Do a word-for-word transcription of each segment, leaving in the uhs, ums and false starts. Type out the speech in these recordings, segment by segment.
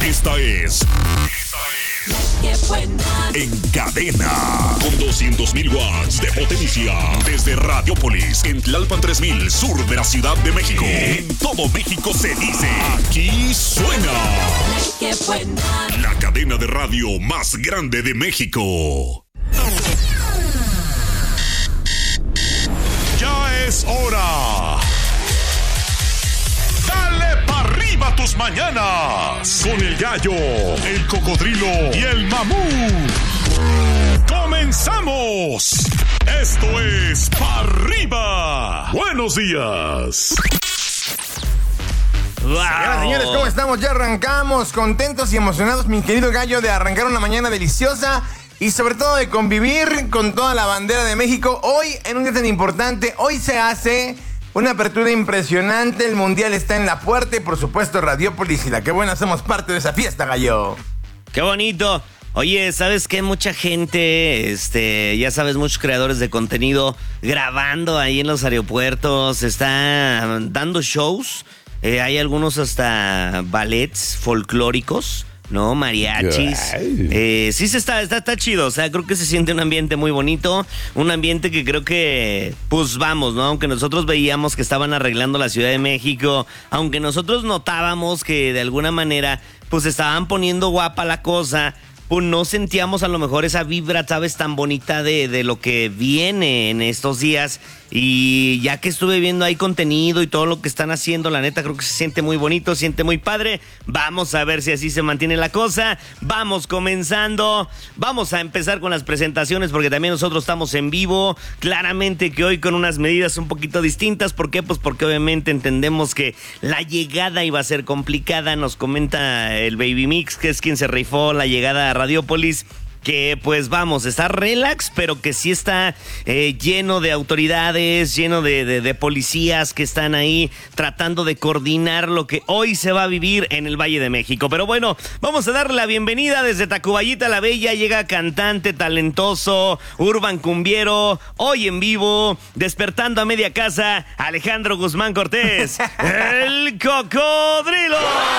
Esta es... En Cadena, con doscientos mil watts de potencia, desde Radiopolis, en Tlalpan tres mil, sur de la Ciudad de México. En todo México se dice, aquí suena la cadena de radio más grande de México. Ya es hora. Dale pa' arriba tus mañanas con el gallo, el cocodrilo y el mamut. ¡Comenzamos! Esto es Pa' Arriba. Buenos días. Wow. Señoras, señores, ¿cómo estamos? Ya arrancamos, contentos y emocionados, mi querido gallo, de arrancar una mañana deliciosa y sobre todo de convivir con toda la bandera de México. Hoy, en un día tan importante, hoy se hace una apertura impresionante. El Mundial está en la puerta y, por supuesto, Radiopolis y La Qué Buena somos parte de esa fiesta, gallo. ¡Qué bonito! Oye, ¿sabes qué? Mucha gente, este, ya sabes, muchos creadores de contenido grabando ahí en los aeropuertos, están dando shows. Eh, hay algunos hasta ballets folclóricos, ¿no? Mariachis. Eh, sí se está, está, está chido. O sea, creo que se siente un ambiente muy bonito. Un ambiente que creo que, pues vamos, ¿no? Aunque nosotros veíamos que estaban arreglando la Ciudad de México, aunque nosotros notábamos que de alguna manera, pues estaban poniendo guapa la cosa, pues no sentíamos a lo mejor esa vibra, ¿sabes? Tan bonita de, de lo que viene en estos días. Y ya que estuve viendo ahí contenido y todo lo que están haciendo, la neta creo que se siente muy bonito, se siente muy padre. Vamos a ver si así se mantiene la cosa. Vamos comenzando. Vamos a empezar con las presentaciones porque también nosotros estamos en vivo. Claramente que hoy con unas medidas un poquito distintas. ¿Por qué? Pues porque obviamente entendemos que la llegada iba a ser complicada. Nos comenta el Baby Mix, que es quien se rifó la llegada a Radiopolis, que pues vamos, está relax, pero que sí está eh, lleno de autoridades, lleno de, de, de policías que están ahí tratando de coordinar lo que hoy se va a vivir en el Valle de México. Pero bueno, vamos a darle la bienvenida desde Tacubaya la Bella. Llega cantante talentoso, urban cumbiero, hoy en vivo, despertando a media casa, Alejandro Guzmán Cortés, el cocodrilo.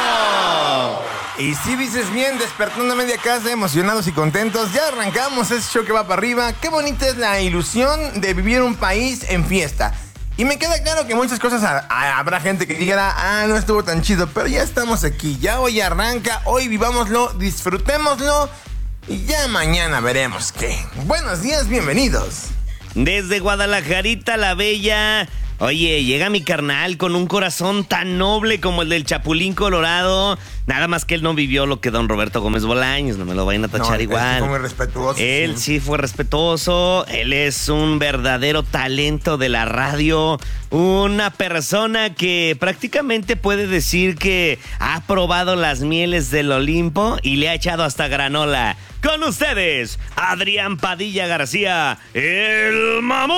Y si dices bien, despertando a media casa, emocionados y contentos. Ya arrancamos ese show que va para arriba. Qué bonita es la ilusión de vivir un país en fiesta. Y me queda claro que muchas cosas ha, ha, habrá gente que diga, ah, no estuvo tan chido, pero ya estamos aquí, ya hoy arranca, hoy vivámoslo, disfrutémoslo y ya mañana veremos qué. Buenos días, bienvenidos. Desde Guadalajarita la Bella. Oye, llega mi carnal con un corazón tan noble como el del Chapulín Colorado. Nada más que él no vivió lo que don Roberto Gómez Bolaños, no me lo vayan a tachar no, igual. Él fue muy respetuoso. Él sí. sí fue respetuoso, él es un verdadero talento de la radio, una persona que prácticamente puede decir que ha probado las mieles del Olimpo y le ha echado hasta granola. Con ustedes, Adrián Padilla García, el mamut.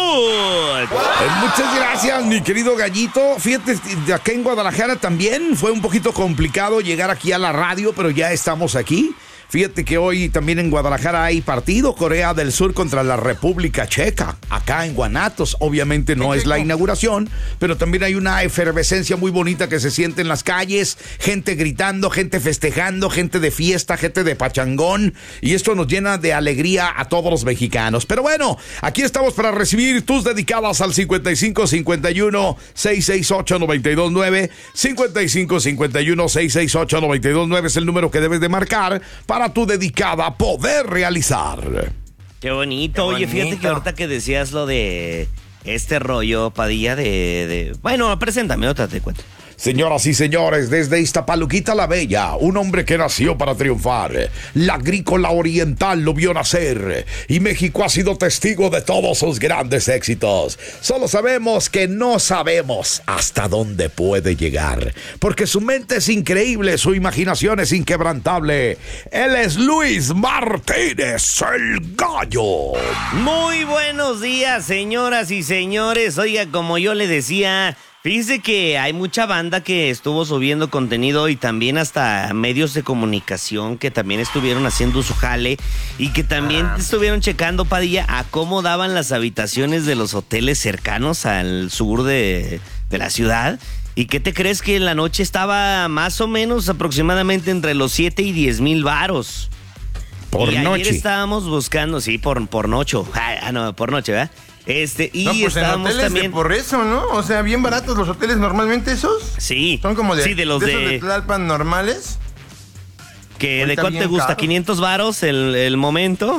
Eh, muchas gracias, mi querido gallito. Fíjate, de acá en Guadalajara también fue un poquito complicado llegar aquí a la radio, pero ya estamos aquí. Fíjate que hoy también en Guadalajara hay partido, Corea del Sur contra la República Checa, acá en Guanatos. Obviamente no es la inauguración, pero también hay una efervescencia muy bonita que se siente en las calles, gente gritando, gente festejando, gente de fiesta, gente de pachangón, y esto nos llena de alegría a todos los mexicanos. Pero bueno, aquí estamos para recibir tus dedicadas al cincuenta y cinco cincuenta y uno seiscientos sesenta y ocho noventa y dos nueve, cincuenta y cinco cincuenta y uno seiscientos sesenta y ocho noventa y dos nueve es el número que debes de marcar para para tu dedicada poder realizar. Qué bonito. Qué Oye, bonito. Fíjate que ahorita que decías lo de este rollo, Padilla, de... de... Bueno, preséntame, otra te cuento. Señoras y señores, desde Iztapaluquita la Bella, un hombre que nació para triunfar. La agrícola oriental lo vio nacer y México ha sido testigo de todos sus grandes éxitos. Solo sabemos que no sabemos hasta dónde puede llegar, porque su mente es increíble, su imaginación es inquebrantable. Él es Luis Martínez, el Gallo. Muy buenos días, señoras y señores. Oiga, como yo le decía... Fíjese que hay mucha banda que estuvo subiendo contenido y también hasta medios de comunicación que también estuvieron haciendo su jale y que también ah. estuvieron checando, Padilla, a cómo daban las habitaciones de los hoteles cercanos al sur de, de la ciudad. ¿Y qué te crees que en la noche estaba más o menos aproximadamente entre los siete y diez mil varos? Por y noche. Ayer estábamos buscando, sí, por, por noche. Ah, no, por noche, ¿verdad? Este, y No, pues estábamos en hoteles también. de por eso, ¿no? O sea, bien baratos los hoteles normalmente esos. Sí. Son como de, sí, de los de, de. esos de Tlalpan normales. que, ¿De ahorita cuánto te bien gusta? caro. ¿quinientos varos el, el momento?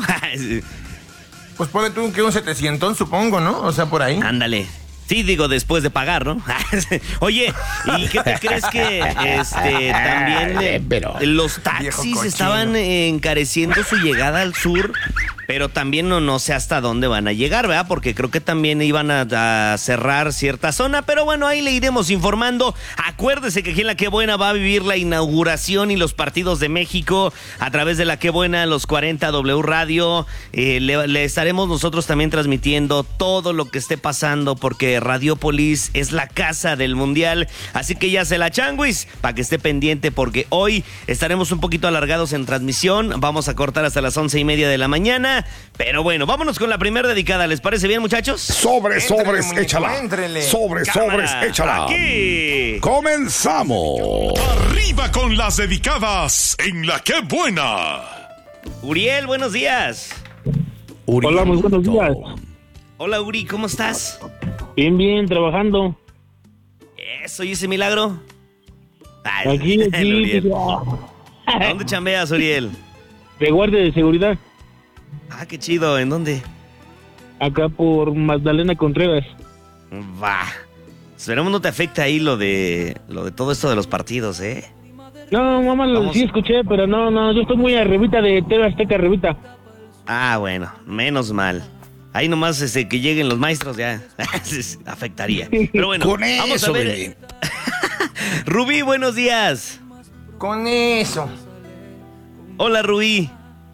Pues ponle tú que un setecientos, supongo, ¿no? O sea, por ahí. Ándale. Sí, digo, después de pagar, ¿no? Oye, ¿y qué te crees que este también eh, Pero- los Viejo taxis cochino. estaban eh, encareciendo su llegada al sur? Pero también no, no sé hasta dónde van a llegar, ¿verdad? Porque creo que también iban a, a cerrar cierta zona. Pero bueno, ahí le iremos informando. Acuérdese que aquí en La Qué Buena va a vivir la inauguración y los partidos de México a través de La Qué Buena, los cuarenta W Radio. Eh, le, le estaremos nosotros también transmitiendo todo lo que esté pasando porque Radiopolis es la casa del Mundial. Así que ya se la changuis para que esté pendiente porque hoy estaremos un poquito alargados en transmisión. Vamos a cortar hasta las once y media de la mañana. Pero bueno, vámonos con la primera dedicada. ¿Les parece bien, muchachos? Sobres, Éntrele, sobres, muñeco, échala. éntrele. Sobres, sobres, Cámara, échala. Aquí. Comenzamos. Arriba con las dedicadas en La Qué Buena. Uriel, buenos días. Hola, muy buenos días. Hola, Uri, ¿cómo estás? Bien, bien, trabajando. Eso, ¿y ese milagro? Ay, Aquí, el aquí, Uriel. pues, ah, ¿A dónde chambeas, Uriel? de guardia de seguridad, Ah, qué chido, ¿en dónde? acá por Magdalena Contreras. Va. Esperemos no te afecte ahí lo de lo de todo esto de los partidos, ¿eh? No, mamá, lo Vamos. sí escuché, pero no, no, yo estoy muy arribita de T V Azteca, arribita. Ah, bueno, menos mal. Ahí nomás este, que lleguen los maestros ya afectaría. Pero bueno, Con vamos eso, a ver. bebé. Rubí, buenos días. Con eso. Hola, Rubí.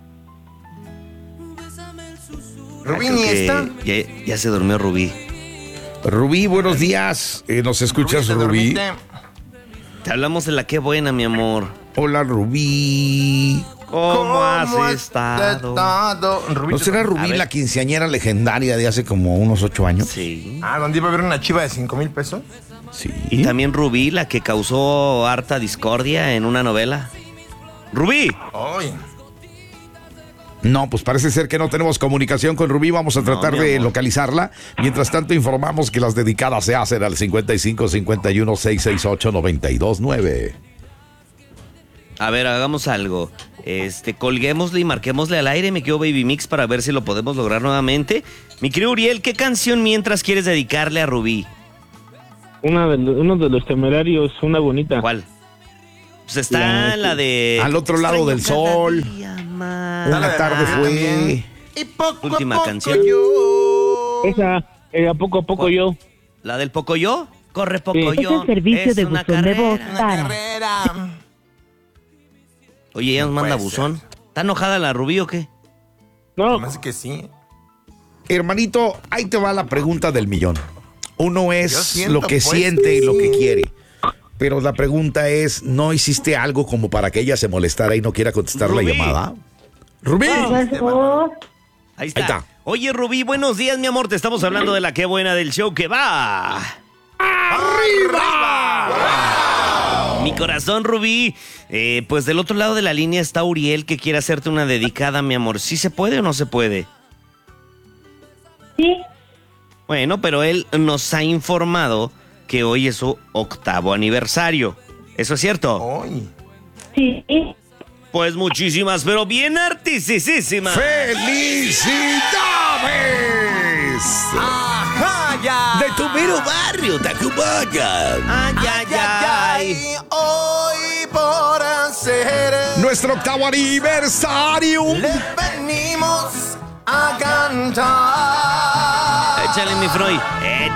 Rubí Ah, ni creo que está. Ya, ya se durmió Rubí. Rubí, buenos días. Eh, ¿Nos escuchas, ¿te Rubí? dormiste? Te hablamos de La Qué Buena, mi amor. Hola, Rubí. ¿Cómo, has estado? estado? Rubí, ¿No te- será A Rubí ver. la quinceañera legendaria de hace como unos ocho años? Sí. Ah, donde iba a haber una chiva de cinco mil pesos. Sí. Y también Rubí, la que causó harta discordia en una novela. ¡Rubí! Ay. No, pues parece ser que no tenemos comunicación con Rubí. Vamos a No, tratar mi de amor. localizarla. Mientras tanto, informamos que las dedicadas se hacen al cincuenta y cinco cincuenta y uno seiscientos sesenta y ocho noventa y dos nueve. A ver, hagamos algo. Este, colguémosle y marquémosle al aire, mi querido Baby Mix, para ver si lo podemos lograr nuevamente. Mi querido Uriel, ¿qué canción mientras quieres dedicarle a Rubí? Una de, lo- uno de los temerarios, una bonita. ¿Cuál? Pues está La- la de... Al otro lado del Extraño cada sol. día más. Dale, Una tarde ah, fue. también. Y poco Última a poco canción. yo. Esa, eh, a poco a poco ¿Cuál? yo. ¿La del Pocoyo? Corre Sí. Pocoyo. Es el servicio Es de una buzón de voz. carrera. Una Para. carrera. Oye, ella nos manda puede buzón. ¿Está enojada la Rubí o qué? No, Más que sí. Hermanito, ahí te va la pregunta del millón. Uno Yo es siento, lo que pues, siente y que lo que sí. quiere. Pero la pregunta es, ¿no hiciste algo como para que ella se molestara y no quiera contestar Rubí. la llamada? Rubí. Pues, oh, Ahí está. Ahí está. Oye, Rubí, buenos días, mi amor. Te estamos hablando de la Qué Buena del show que va. Mi corazón, Rubí. Eh, pues del otro lado de la línea está Uriel que quiere hacerte una dedicada, mi amor. ¿Sí se puede o no se puede? sí, Bueno, pero él nos ha informado que hoy es su octavo aniversario. ¿Eso es cierto? Ay. sí. Pues muchísimas, pero bien artisísimas. ¡Felicidades! Ajá, ya. De tu mero barrio, Tacubaya. Ay, ay, Ay, ay. ay, hoy por hacer. Nuestro octavo aniversario. Le venimos a cantar. Échale, mi Freud.